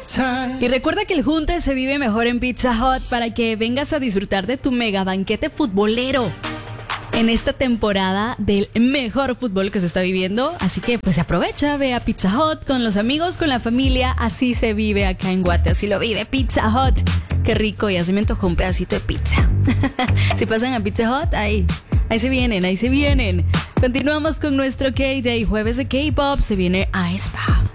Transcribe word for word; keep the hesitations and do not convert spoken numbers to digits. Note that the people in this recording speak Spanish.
Y recuerda que el junte se vive mejor en Pizza Hut para que vengas a disfrutar de tu mega banquete futbolero en esta temporada del mejor fútbol que se está viviendo. Así que pues aprovecha, ve a Pizza Hut con los amigos, con la familia. Así se vive acá en Guate, así lo vive Pizza Hut. Qué rico, ya se me antojó un pedacito de pizza. Si pasan a Pizza Hut, ahí, ahí se vienen, ahí se vienen. Continuamos con nuestro K-Day, jueves de K-Pop, se viene aespa.